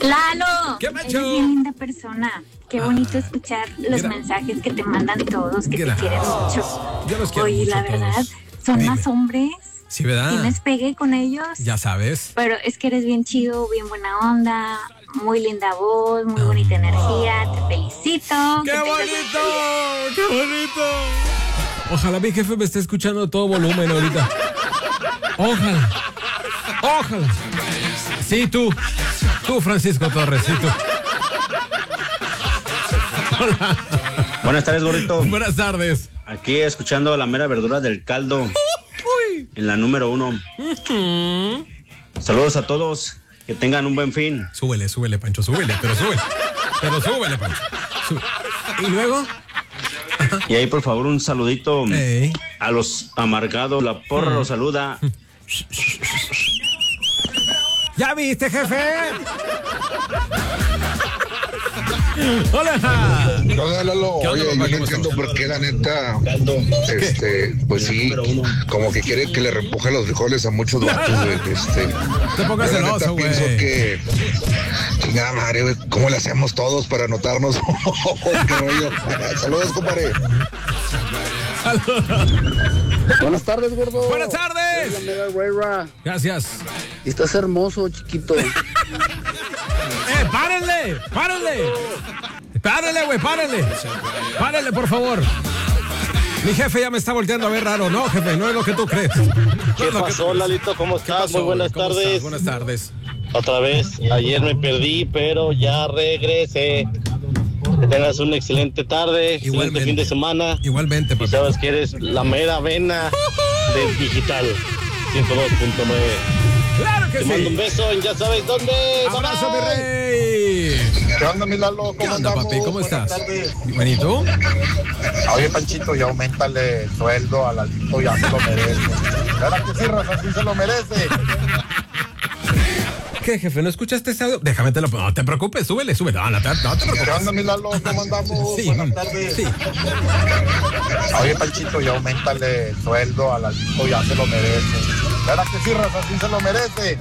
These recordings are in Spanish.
Lalo, ¿Qué eres macho? bien linda persona. Qué bonito escuchar los mensajes que te mandan todos, que te quieren mucho. Yo los quiero Oye, mucho la a todos. verdad, son Dime. más hombres. Sí, ¿verdad? Tienes pegue con ellos. Ya sabes. Pero es que eres bien chido, bien buena onda, muy linda voz, muy bonita energía. Te felicito. ¡Qué que tengas bonito! ¡Qué bonito! Ojalá mi jefe me esté escuchando a todo volumen ahorita. Ojalá. Ojalá. Sí, tú. Tú, Francisco Torres. Sí, tú. Hola. Buenas tardes, gordito. Buenas tardes. Aquí escuchando la mera verdura del caldo. En la número 1. Saludos a todos. Que tengan un buen fin. Súbele, súbele, Pancho, súbele, pero súbele. Pero súbele, Pancho. ¿Y luego? Y ahí, por favor, un saludito Ey. a los amargados. La porra los saluda. ¿Ya viste, jefe? Hola. No, Lalo, ¿Qué onda, oye, papá? yo no ¿Cómo entiendo estamos? por qué la neta, pues sí, como que quiere que le repuje los frijoles a muchos vatos, güey. Te pongas yo la neta celoso, güey. pienso que, chingada madre, güey, ¿cómo le hacemos todos para anotarnos? ¿Qué rollo? Saludos, compadre. Buenas tardes, gordo. Buenas tardes. Soy la Mega Guerra. Gracias. Estás hermoso, chiquito. ¡Párenle! ¡Párenle! ¡Párenle, güey! ¡Párenle! ¡Párenle, por favor! Mi jefe ya me está volteando a ver raro. No, jefe, no es lo que tú crees. ¿Qué pasó, Lalito? ¿Cómo ¿Qué estás? pasó, Muy buenas güey? ¿Cómo tardes. estás? Buenas tardes. Otra vez, ayer me perdí, pero ya regresé. Que tengas una excelente tarde, excelente Igualmente. fin de semana. Igualmente, Y papá. sabes que eres la mera vena del digital 102.9. ¡Claro que Te mando un sí! beso en ya sabes dónde. ¡Abrazo, mi Bye. rey! ¿Qué onda, mi Lalo? ¿Qué onda, papi? ¿Cómo estás? Bueno, ¿y tú? Oye, Panchito, ya aumentale el sueldo a Lalito, ya se lo merece. ¿Verdad que sí, Rafa? Sí se lo merece. ¿Qué, jefe? ¿No escuchaste ese audio? Déjame te lo... No te preocupes, súbele, súbele. No te ¿Qué preocupes. onda, mi Lalo? ¿Cómo andamos? Sí, Buenas tardes. sí. Oye, Panchito, ya aumentale el sueldo a Lalito, ya se lo merece. ¿Verdad que sí, Rafa? Sí se lo merece.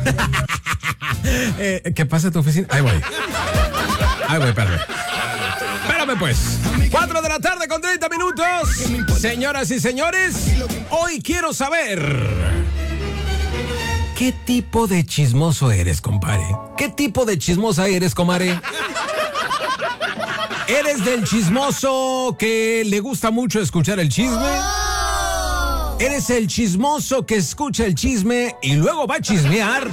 ¿Qué pasa en tu oficina? Ahí voy. Ahí voy, espérame. Espérame, pues. 4 de la tarde con 30 minutos. Señoras y señores, hoy quiero saber... ¿Qué tipo de chismoso eres, compadre? ¿Qué tipo de chismosa eres, comadre? ¿Eres del chismoso que le gusta mucho escuchar el chisme? ¿Eres el chismoso que escucha el chisme y luego va a chismear?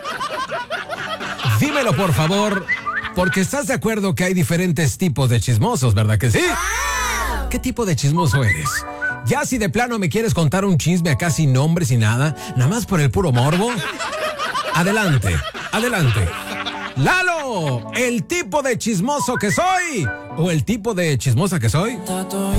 Dímelo, por favor, porque estás de acuerdo que hay diferentes tipos de chismosos, ¿verdad que sí? ¿Qué tipo de chismoso eres? Ya si de plano me quieres contar un chisme acá sin nombre, sin nada, nada más por el puro morbo, adelante, adelante. Lalo, ¿el tipo de chismoso que soy o el tipo de chismosa que soy?